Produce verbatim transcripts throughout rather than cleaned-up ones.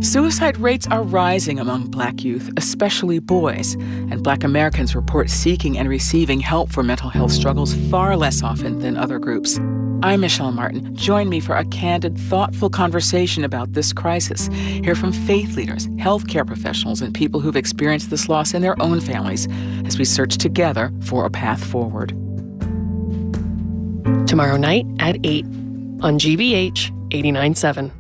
Suicide rates are rising among Black youth, especially boys, and Black Americans report seeking and receiving help for mental health struggles far less often than other groups. I'm Michelle Martin. Join me for a candid, thoughtful conversation about this crisis. Hear from faith leaders, healthcare professionals, and people who've experienced this loss in their own families as we search together for a path forward. Tomorrow night at eight on G B H eighty-nine point seven.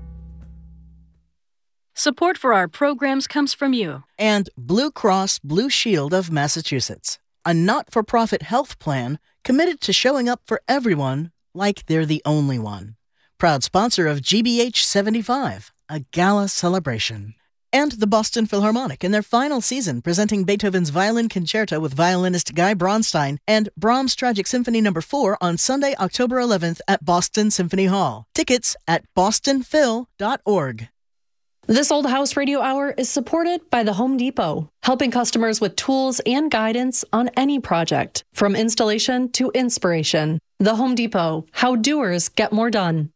Support for our programs comes from you. And Blue Cross Blue Shield of Massachusetts, a not-for-profit health plan committed to showing up for everyone like they're the only one. Proud sponsor of G B H seventy-five, a gala celebration. And the Boston Philharmonic in their final season, presenting Beethoven's Violin Concerto with violinist Guy Bronstein and Brahms' Tragic Symphony Number four on Sunday, October eleventh at Boston Symphony Hall. Tickets at boston phil dot org. This Old House Radio Hour is supported by the Home Depot, helping customers with tools and guidance on any project, from installation to inspiration. The Home Depot, how doers get more done.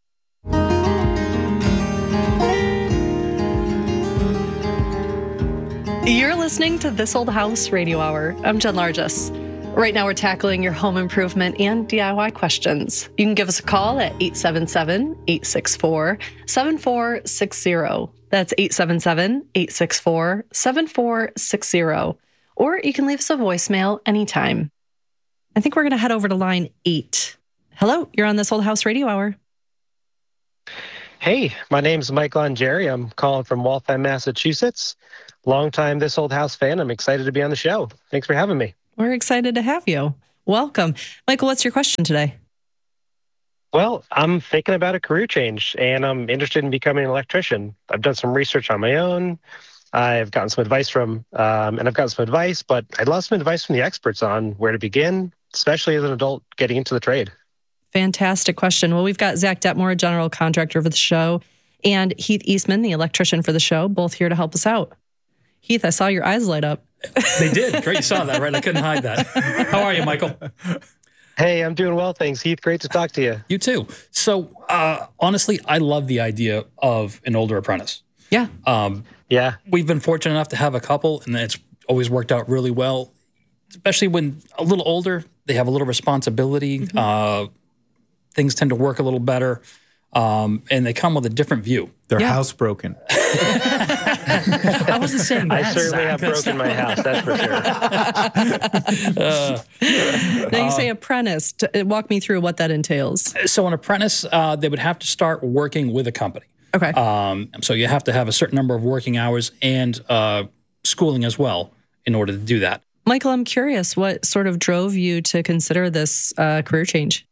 You're listening to This Old House Radio Hour. I'm Jen Largess. Right now we're tackling your home improvement and D I Y questions. You can give us a call at eight seven seven, eight six four, seven four six zero. That's eight seven seven, eight six four, seven four six zero. Or you can leave us a voicemail anytime. I think we're going to head over to line eight. Hello, you're on This Old House Radio Hour. Hey, my name's Mike Longeri. I'm calling from Waltham, Massachusetts. Longtime This Old House fan. I'm excited to be on the show. Thanks for having me. We're excited to have you. Welcome. Michael, what's your question today? Well, I'm thinking about a career change, and I'm interested in becoming an electrician. I've done some research on my own. I've gotten some advice from, um, and I've gotten some advice, but I'd love some advice from the experts on where to begin, especially as an adult getting into the trade. Fantastic question. Well, we've got Zach Detmore, general contractor for the show, and Heath Eastman, the electrician for the show, both here to help us out. Heath, I saw your eyes light up. They did. Great. You saw that, right? I couldn't hide that. How are you, Michael? Hey, I'm doing well, thanks. Heath, great to talk to you. You too. So, uh, honestly, I love the idea of an older apprentice. Yeah. Um, yeah. We've been fortunate enough to have a couple, and it's always worked out really well, especially when a little older, they have a little responsibility. Mm-hmm. Uh, things tend to work a little better, um, and they come with a different view. They're yeah. housebroken. I wasn't saying that. I certainly have broken my house, that's for sure. uh, now you say apprentice. Walk me through what that entails. So an apprentice, uh, they would have to start working with a company. Okay. Um, so you have to have a certain number of working hours and uh, schooling as well in order to do that. Michael, I'm curious, what sort of drove you to consider this uh, career change?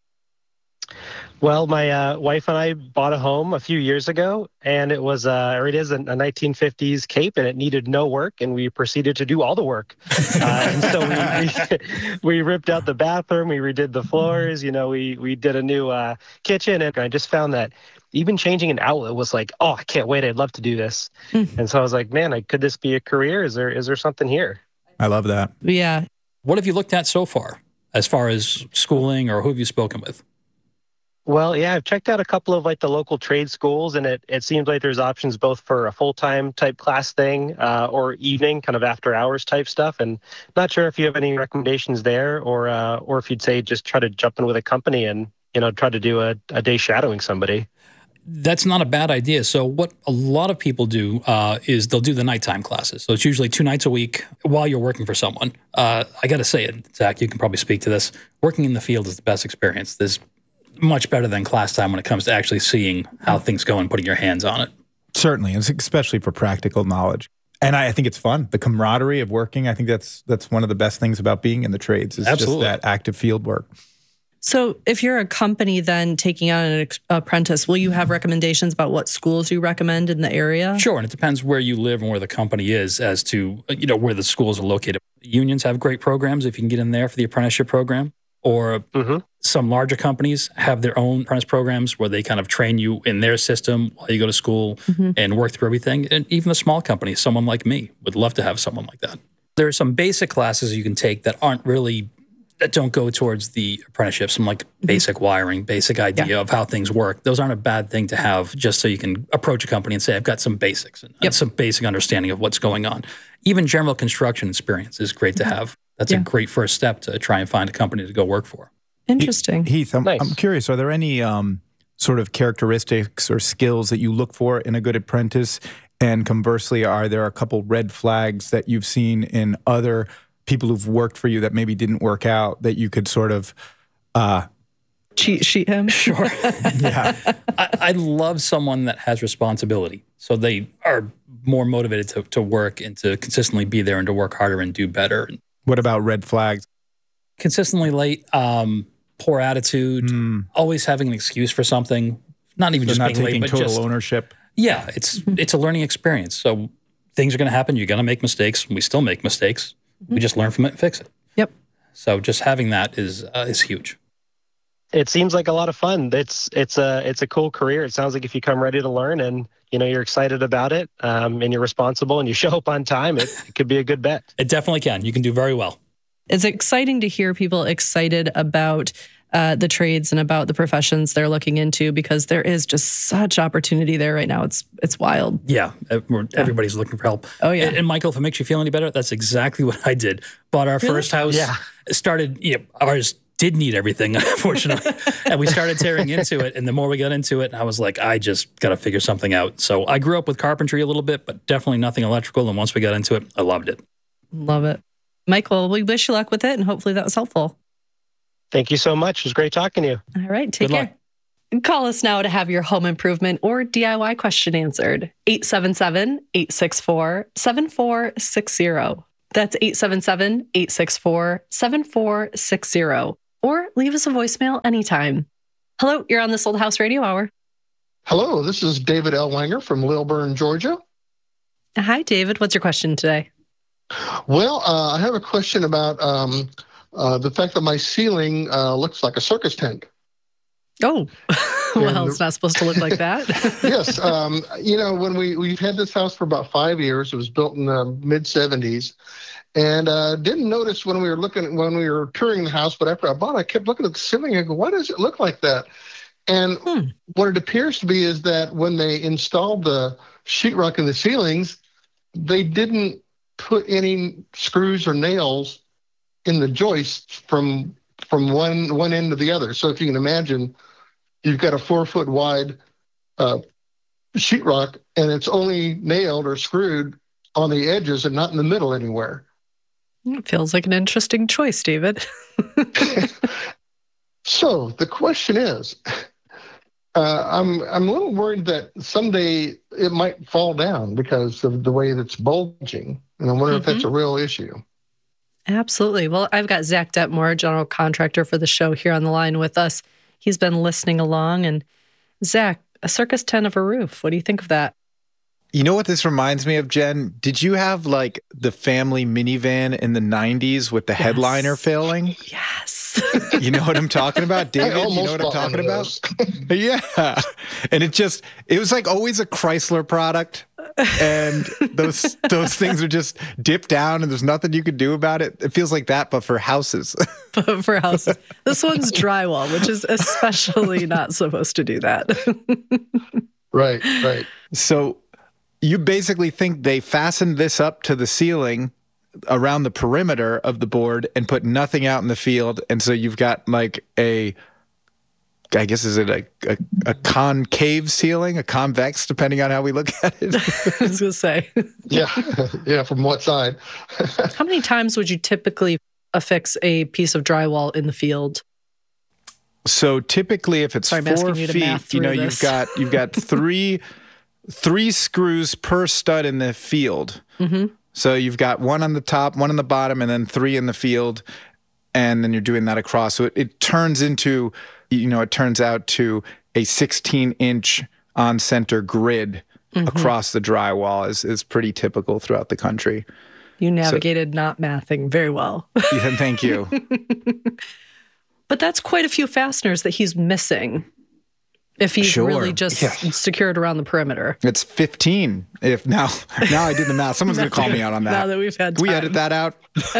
Well, my uh, wife and I bought a home a few years ago, and it was, uh, or it is a, a nineteen fifties Cape, and it needed no work, and we proceeded to do all the work. Uh, and so we, we we ripped out the bathroom, we redid the floors, you know, we we did a new uh, kitchen, and I just found that even changing an outlet was like, oh, I can't wait, I'd love to do this. Mm. And so I was like, man, I, could this be a career? Is there is there something here? I love that. Yeah. What have you looked at so far, as far as schooling, or who have you spoken with? Well, yeah, I've checked out a couple of like the local trade schools, and it, it seems like there's options both for a full-time type class thing uh, or evening kind of after hours type stuff. And not sure if you have any recommendations there, or uh, or if you'd say just try to jump in with a company and, you know, try to do a, a day shadowing somebody. That's not a bad idea. So what a lot of people do uh, is they'll do the nighttime classes. So it's usually two nights a week while you're working for someone. Uh, I got to say it, Zach, you can probably speak to this. Working in the field is the best experience. There's much better than class time when it comes to actually seeing how things go and putting your hands on it. Certainly, especially for practical knowledge. And I think it's fun. The camaraderie of working, I think that's that's one of the best things about being in the trades is Absolutely. Just that active field work. So if you're a company then taking on an ex- apprentice, will you have recommendations about what schools you recommend in the area? Sure, and it depends where you live and where the company is as to, you know, where the schools are located. Unions have great programs if you can get in there for the apprenticeship program. Or mm-hmm. some larger companies have their own apprentice programs where they kind of train you in their system while you go to school mm-hmm. and work through everything. And even the small companies, someone like me, would love to have someone like that. There are some basic classes you can take that aren't really that don't go towards the apprenticeship, some like basic wiring, basic idea yeah. of how things work. Those aren't a bad thing to have just so you can approach a company and say, I've got some basics and yep. some basic understanding of what's going on. Even general construction experience is great to have. That's yeah. a great first step to try and find a company to go work for. Interesting. Heath, I'm, nice. I'm curious, are there any um, sort of characteristics or skills that you look for in a good apprentice? And conversely, are there a couple red flags that you've seen in other people who've worked for you that maybe didn't work out that you could sort of uh, cheat sheet him? Sure. yeah. I, I love someone that has responsibility. So they are more motivated to, to work and to consistently be there and to work harder and do better. What about red flags? Consistently late, um, poor attitude, mm. always having an excuse for something, not even so just not being taking late, but total just ownership. Yeah, it's it's a learning experience. So things are going to happen. You're going to make mistakes. We still make mistakes. We just learn from it and fix it. Yep. So just having that is uh, is huge. It seems like a lot of fun. It's it's a it's a cool career. It sounds like if you come ready to learn and you know you're excited about it, um, and you're responsible and you show up on time, it, it could be a good bet. It definitely can. You can do very well. It's exciting to hear people excited about uh, the trades and about the professions they're looking into because there is just such opportunity there right now. It's it's wild. Yeah, everybody's yeah. looking for help. Oh yeah. And, and Michael, if it makes you feel any better, that's exactly what I did. Bought our really? first house. Yeah. Started. Yeah, ours did need everything, unfortunately, and we started tearing into it. And the more we got into it, I was like, I just got to figure something out. So I grew up with carpentry a little bit, but definitely nothing electrical. And once we got into it, I loved it. Love it. Michael, we wish you luck with it, and hopefully that was helpful. Thank you so much. It was great talking to you. All right, take Good care. Luck. Call us now to have your home improvement or D I Y question answered. eight seven seven, eight six four, seven four six zero. That's eight seven seven, eight six four, seven four six zero. Or leave us a voicemail anytime. Hello, you're on This Old House Radio Hour. Hello, this is David Ellwanger from Lilburn, Georgia. Hi, David. What's your question today? Well, uh, I have a question about um, uh, the fact that my ceiling uh, looks like a circus tent. Oh, well, it's not supposed to look like that. Yes. Um, you know, when we, we've had this house for about five years, it was built in the mid seventies, and uh, didn't notice when we were looking, when we were touring the house, but after I bought it, I kept looking at the ceiling and go, why does it look like that? And hmm. what it appears to be is that when they installed the sheetrock in the ceilings, they didn't put any screws or nails in the joists from from one one end to the other. So if you can imagine, you've got a four foot wide uh, sheetrock, and it's only nailed or screwed on the edges and not in the middle anywhere. It feels like an interesting choice, David. So the question is, uh, I'm I'm a little worried that someday it might fall down because of the way that's bulging. And I wonder mm-hmm. if that's a real issue. Absolutely. Well, I've got Zach Detmore, general contractor for the show, here on the line with us. He's been listening along. And Zach, a circus tent of a roof. What do you think of that? You know what this reminds me of, Jen? Did you have like the family minivan in the nineties with the yes. headliner failing? Yes. You know what I'm talking about, David? You know what I'm talking about? Yeah. And it just, it was like always a Chrysler product. And those those things are just dipped down and there's nothing you could do about it. It feels like that, but for houses. But for houses. This one's drywall, which is especially not supposed to do that. Right, right. So you basically think they fastened this up to the ceiling around the perimeter of the board and put nothing out in the field. And so you've got like a, I guess, is it a, a, a concave ceiling, a convex, depending on how we look at it? I was going to say. Yeah, yeah, from what side? How many times would you typically affix a piece of drywall in the field? So typically, if it's Sorry, four you feet, you know, this. you've got you've got three three screws per stud in the field. Mm-hmm. So you've got one on the top, one on the bottom, and then three in the field, and then you're doing that across. So it, it turns into, you know, it turns out to a sixteen inch on center grid mm-hmm. across the drywall is is pretty typical throughout the country. You navigated so, not mathing very well. Yeah, thank you. But that's quite a few fasteners that he's missing. If he's Sure. really just Yes. secured around the perimeter. It's fifteen. If now, now I did the math. Someone's going to call me out on that. Now that we've had Can we time. edit that out?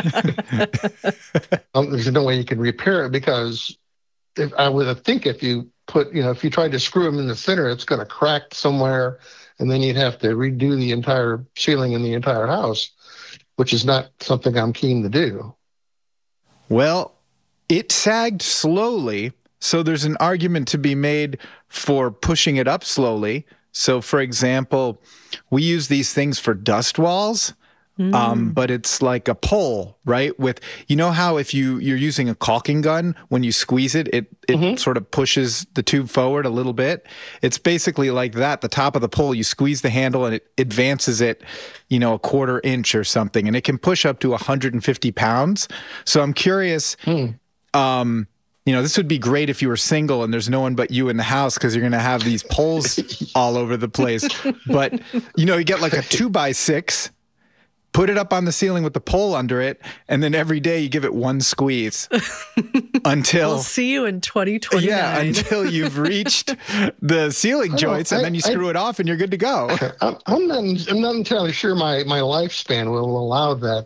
Um, there's no way you can repair it because if, I would think if you put, you know, if you tried to screw them in the center, it's going to crack somewhere, and then you'd have to redo the entire ceiling in the entire house, which is not something I'm keen to do. Well, it sagged slowly, so there's an argument to be made for pushing it up slowly. So, for example, we use these things for dust walls, mm. um, but it's like a pole, right? With, you know how if you, you're using a caulking gun, when you squeeze it, it, it mm-hmm. sort of pushes the tube forward a little bit. It's basically like that. The top of the pole, you squeeze the handle and it advances it, you know, a quarter inch or something, and it can push up to one hundred fifty pounds. So I'm curious, mm. um, you know, this would be great if you were single and there's no one but you in the house because you're going to have these poles all over the place. But, you know, you get like a two by six, put it up on the ceiling with the pole under it, and then every day you give it one squeeze until... We'll see you in twenty twenty-nine. Yeah, until you've reached the ceiling joints, and I, then you screw I, it off and you're good to go. I'm, I'm, not, I'm not entirely sure my, my lifespan will allow that.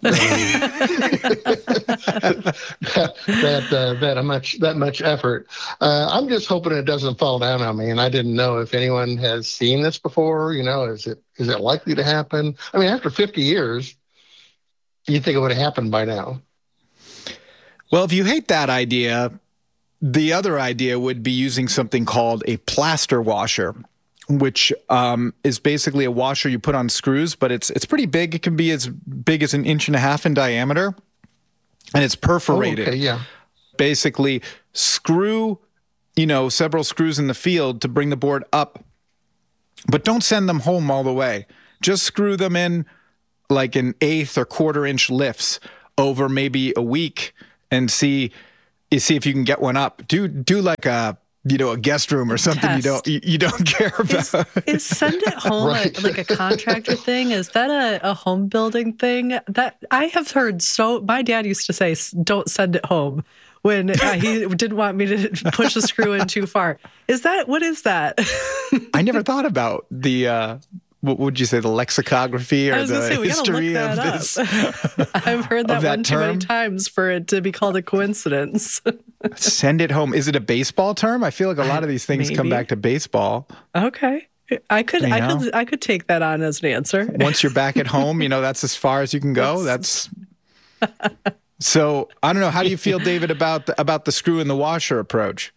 that that, uh, that much that much effort. Uh, I'm just hoping it doesn't fall down on me. And I didn't know if anyone has seen this before. You know, is it is it likely to happen? I mean, after fifty years, you'd think it would have happened by now. Well, if you hate that idea, the other idea would be using something called a plaster washer, which um, is basically a washer you put on screws, but it's it's pretty big. It can be as big as an inch and a half in diameter, and it's perforated. Oh, okay, yeah. Basically, screw, you know, several screws in the field to bring the board up, but don't send them home all the way. Just screw them in like an eighth or quarter inch lifts over maybe a week and see you see if you can get one up. Do do like a you know a guest room or something Test. you don't you, you don't care about. Is, is send it home Right. a, like a contractor thing? Is that a, a home building thing? That I have heard so. My dad used to say, "Don't send it home." When uh, he didn't want me to push a screw in too far. Is that what is that? I never thought about the. Uh, What would you say, the lexicography or the say, we history gotta look of that this? up. I've heard that, that one too many term? times for it to be called a coincidence. Send it home. Is it a baseball term? I feel like a lot of these things come Maybe. back to baseball. Okay, I could, You I know? could, I could take that on as an answer. Once you're back at home, you know, that's as far as you can go. That's so. I don't know. How do you feel, David, about the, about the screw in the washer approach?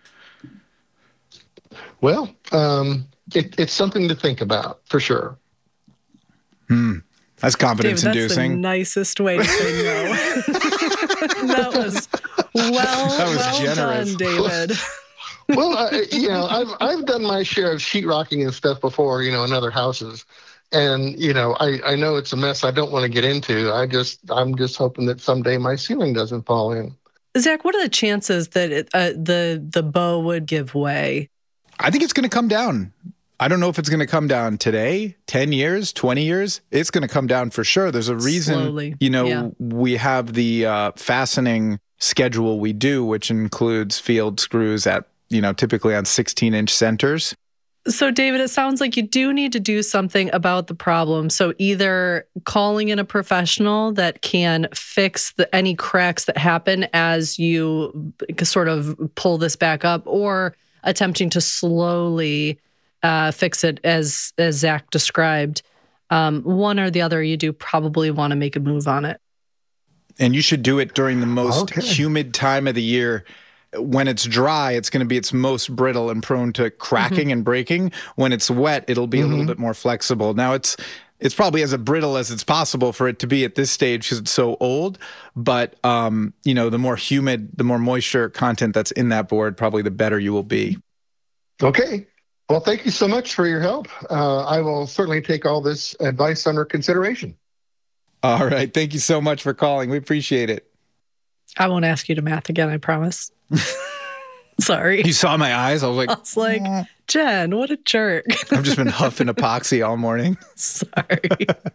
Well, um, it, it's something to think about for sure. Hmm. That's confidence David, inducing. that's the nicest way to say no. That was well, That was well generous. done, David. Well, I, you know, I've I've done my share of sheetrocking and stuff before, you know, in other houses, and you know, I I know it's a mess I don't want to get into. I just I'm just hoping that someday my ceiling doesn't fall in. Zach, what are the chances that it, uh, the the bow would give way? I think it's going to come down. I don't know if it's going to come down today, ten years, twenty years. It's going to come down for sure. There's a reason, Slowly. you know, Yeah. we have the uh, fastening schedule we do, which includes field screws at, you know, typically on sixteen inch centers. So, David, it sounds like you do need to do something about the problem. So either calling in a professional that can fix the, any cracks that happen as you sort of pull this back up, or attempting to slowly uh, fix it as, as Zach described. Um, one or the other, you do probably want to make a move on it. And you should do it during the most Okay. humid time of the year. When it's dry, it's going to be its most brittle and prone to cracking mm-hmm. and breaking. When it's wet, it'll be mm-hmm. a little bit more flexible. Now, it's it's probably as brittle as it's possible for it to be at this stage because it's so old. But, um, you know, the more humid, the more moisture content that's in that board, probably the better you will be. Okay. Well, thank you so much for your help. Uh, I will certainly take all this advice under consideration. All right. Thank you so much for calling. We appreciate it. I won't ask you to math again, I promise. Sorry. You saw my eyes. I was like, I was like, Jen, what a jerk. I've just been huffing epoxy all morning. Sorry.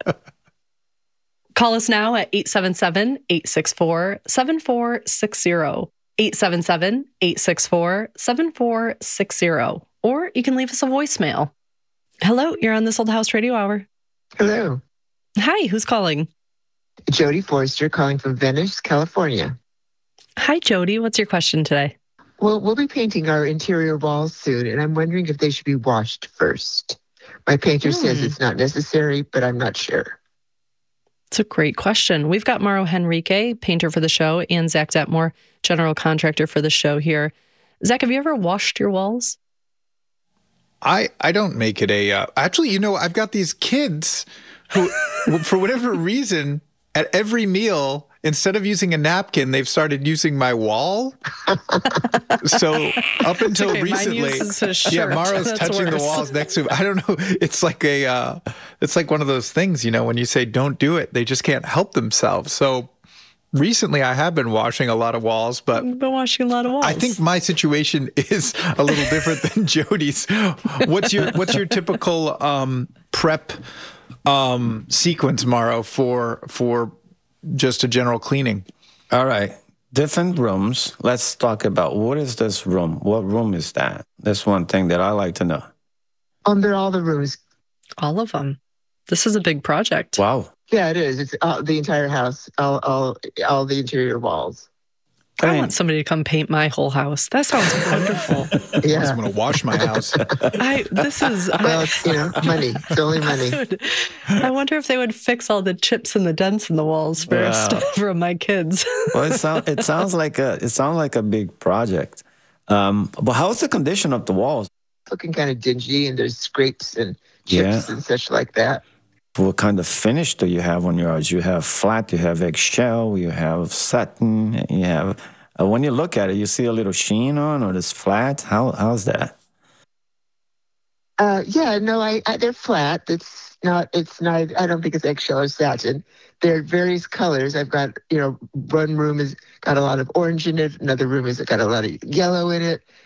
Call us now at eight seven seven, eight six four, seven four six zero. eight seven seven, eight six four, seven four six zero. or you can leave us a voicemail. Hello, you're on This Old House Radio Hour. Hello. Hi, who's calling? Jody Forster calling from Venice, California. Hi, Jody. What's your question today? Well, we'll be painting our interior walls soon, and I'm wondering if they should be washed first. My painter Hmm. says it's not necessary, but I'm not sure. It's a great question. We've got Mauro Henrique, painter for the show, and Zach Detmore, general contractor for the show here. Zach, have you ever washed your walls? I, I don't make it a, uh, actually, you know, I've got these kids who, for whatever reason, at every meal, instead of using a napkin, they've started using my wall. So up until okay, recently, mine uses his shirt. yeah, Mauro's That's touching worse. the walls next to him. I don't know. It's like a, uh, it's like one of those things, you know, when you say don't do it, they just can't help themselves. So recently, I have been washing a lot of walls, but You've been washing a lot of walls. I think my situation is a little different than Jody's. What's your What's your typical um, prep um, sequence, Mauro, for for just a general cleaning? All right. Different rooms. Let's talk about what is this room? What room is that? That's one thing that I like to know. Under all the rooms. All of them. This is a big project. Wow. Yeah, it is. It's uh, the entire house, all, all, all the interior walls. I I mean- want somebody to come paint my whole house. That sounds wonderful. I'm Yeah. going to wash my house. I this is Well, I, it's, you know, money. It's only money. Dude, I wonder if they would fix all the chips and the dents in the walls first Wow. for my kids. Well, it, sound, it sounds like a it sounds like a big project. Um, but how's the condition of the walls? It's looking kind of dingy, and there's scrapes and chips Yeah. and such like that. What kind of finish do you have on yours? You have flat, you have eggshell, you have satin, you have. Uh, when you look at it, you see a little sheen on, or it's flat. How how's that? Uh, yeah, no, I, I they're flat. It's not. It's not. I don't think it's eggshell or satin. They're various colors. I've got, you know, one room has got a lot of orange in it. Another room has got a lot of yellow in it.